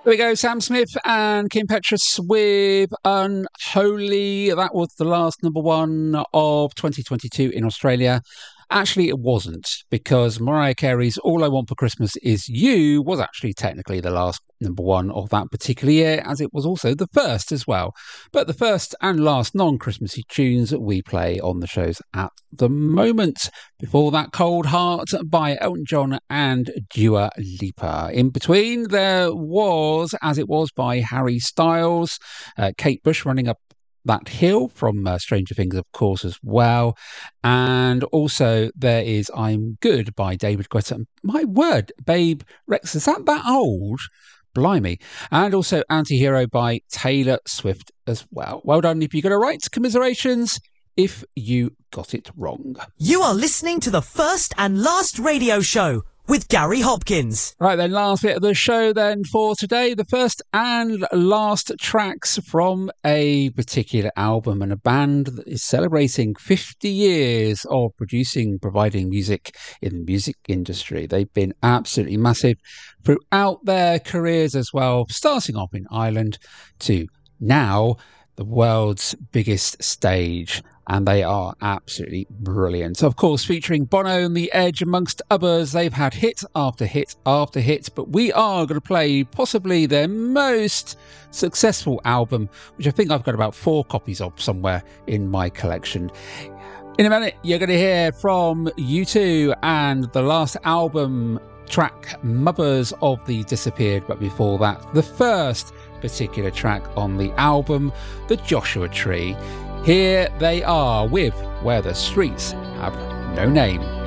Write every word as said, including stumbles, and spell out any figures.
There we go, Sam Smith and Kim Petras with Unholy. That was the last number one of twenty twenty-two in Australia. Actually, it wasn't, because Mariah Carey's All I Want for Christmas Is You was actually technically the last number one of that particular year, as it was also the first as well. But the first and last non-Christmassy tunes that we play on the shows at the moment. Before that, Cold Heart by Elton John and Dua Lipa. In between, there was As It Was by Harry Styles, uh, Kate Bush Running Up That Hill from uh, Stranger Things, of course, as well. And also there is I'm Good by David Guetta. My word, Babe Rex, is that that old? Blimey. And also Anti-Hero by Taylor Swift as well. Well done if you got it right. Commiserations if you got it wrong. You are listening to the first and last radio show with Gary Hopkins. Right then, last bit of the show then for today. The first and last tracks from a particular album and a band that is celebrating fifty years of producing, providing music in the music industry. They've been absolutely massive throughout their careers as well, starting off in Ireland to now the world's biggest stage. And they are absolutely brilliant. Of course, featuring Bono and The Edge, amongst others. They've had hit after hit after hit, but we are going to play possibly their most successful album, which I think I've got about four copies of somewhere in my collection. In a minute, you're going to hear from U two and the last album track, Mothers of the Disappeared. But before that, the first particular track on the album, The Joshua Tree. Here they are with Where the Streets Have No Name.